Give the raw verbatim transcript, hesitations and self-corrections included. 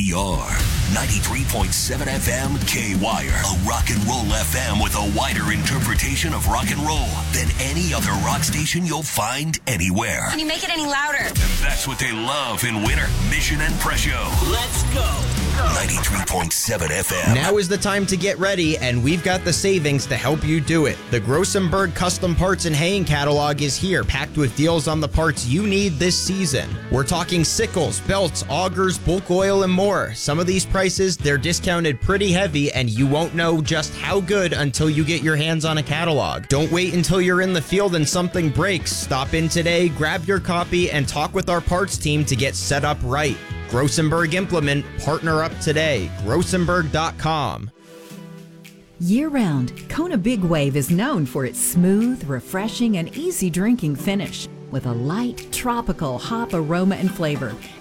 we are ninety-three point seven F M K-Wire, a rock and roll F M with a wider interpretation of rock and roll than any other rock station you'll find anywhere. Can you make it any louder? And that's what they love in winter. Mission and Prescio. Let's go. ninety-three point seven F M. Now is the time to get ready, and we've got the savings to help you do it. The Grossenberg Custom Parts and Haying Catalog is here, packed with deals on the parts you need this season. We're talking sickles, belts, augers, bulk oil, and more. Some of these prices, they're discounted pretty heavy, and you won't know just how good until you get your hands on a catalog. Don't wait until you're in the field and something breaks. Stop in today, grab your copy, and talk with our parts team to get set up right. Grossenberg Implement, partner up today. Grossenberg dot com. Year-round, Kona Big Wave is known for its smooth, refreshing, and easy drinking finish with a light, tropical hop aroma and flavor.